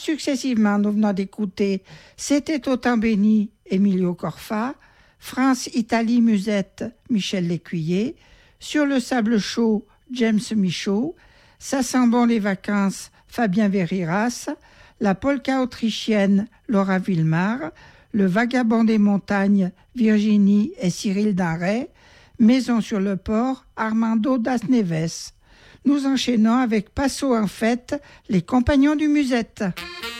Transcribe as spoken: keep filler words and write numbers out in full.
successivement, nous venons d'écouter C'était au temps béni, Emilio Corfa, France, Italie, Musette, Michel Lécuyer, Sur le sable chaud, James Michaud, Ça sent bon les vacances, Fabien Veriras, La polka autrichienne, Laura Villemar, Le vagabond des montagnes, Virginie et Cyril Darret, Maison sur le port, Armando Das Neves. Nous enchaînons avec Passo en fête, Les compagnons du Musette.